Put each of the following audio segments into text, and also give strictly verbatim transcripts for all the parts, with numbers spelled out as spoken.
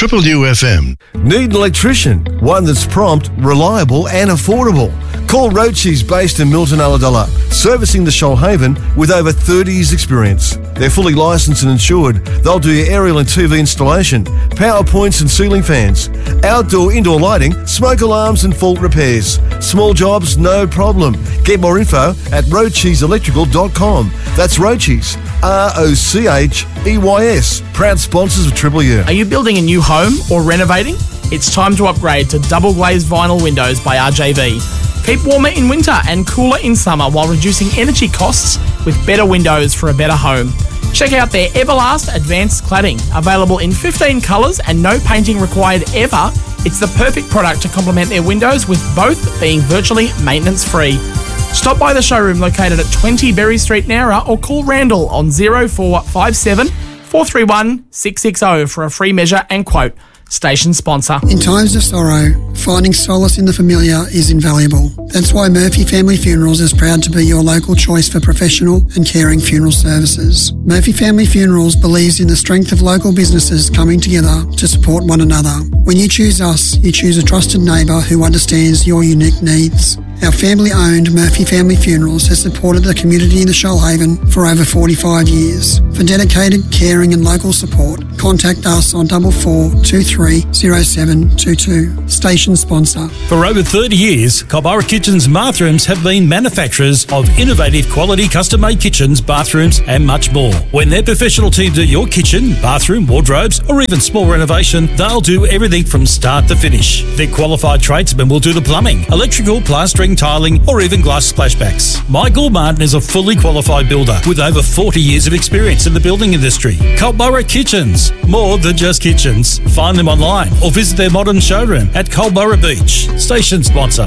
Triple U F M. Need an electrician? One that's prompt, reliable and affordable. Call Roachies, based in Milton Ulladulla, servicing the Shoalhaven with over thirty years experience. They're fully licensed and insured. They'll do your aerial and T V installation, power points and ceiling fans, outdoor, indoor lighting, smoke alarms and fault repairs. Small jobs, no problem. Get more info at roachies electrical dot com. That's Roachies, R O C H E Y S. Proud sponsors of Triple U. Are you building a new home or renovating? It's time to upgrade to double glazed vinyl windows by R J V. Keep warmer in winter and cooler in summer while reducing energy costs with better windows for a better home. Check out their Everlast Advanced Cladding, available in fifteen colours and no painting required ever. It's the perfect product to complement their windows, with both being virtually maintenance free. Stop by the showroom located at twenty Berry Street, Nowra, or call Randall on zero four five seven, four three one, six six zero for a free measure and quote. Station sponsor. In times of sorrow, finding solace in the familiar is invaluable. That's why Murphy Family Funerals is proud to be your local choice for professional and caring funeral services. Murphy Family Funerals believes in the strength of local businesses coming together to support one another. When you choose us, you choose a trusted neighbour who understands your unique needs. Our family-owned Murphy Family Funerals has supported the community in the Shoalhaven for over forty-five years. For dedicated, caring and local support, contact us on double four two three zero seven two two. Station sponsor. For over thirty years, Culburra Kitchens Bathrooms have been manufacturers of innovative quality custom-made kitchens, bathrooms and much more. When their professional team do your kitchen, bathroom, wardrobes or even small renovation, they'll do everything from start to finish. Their qualified tradesmen will do the plumbing, electrical, plastering, tiling or even glass splashbacks. Michael Martin is a fully qualified builder with over forty years of experience in the building industry. Culburra Kitchens, more than just kitchens. Find them online or visit their modern showroom at Culburra Beach. Station sponsor.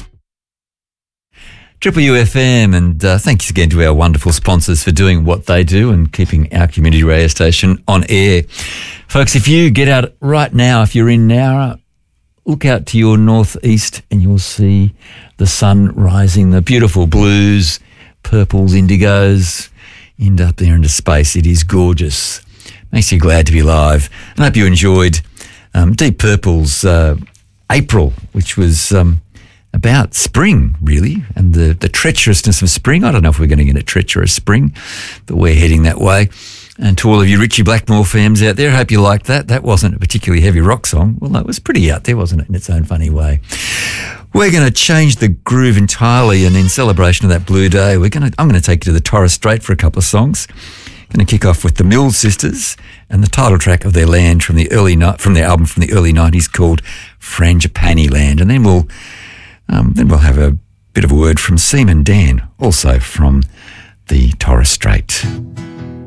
Triple U F M, and uh, thanks again to our wonderful sponsors for doing what they do and keeping our community radio station on air. Folks, if you get out right now, if you're in Nowra, look out to your northeast and you'll see the sun rising, the beautiful blues, purples, indigos, end up there into space. It is gorgeous. Makes you glad to be alive. And I hope you enjoyed um, Deep Purple's uh, April, which was um, about spring, really, and the, the treacherousness of spring. I don't know if we're going to get a treacherous spring, but we're heading that way. And to all of you Richie Blackmore fans out there, I hope you liked that. That wasn't a particularly heavy rock song. Well, no, it was pretty out there, wasn't it, in its own funny way. We're going to change the groove entirely, and in celebration of that Blue Day, we're going to, I'm going to take you to the Torres Strait for a couple of songs. Going to kick off with the Mills Sisters and the title track of their land from the early ni- from their album from the early nineties called Frangipani Land, and then we'll um, then we'll have a bit of a word from Seaman Dan, also from the Torres Strait.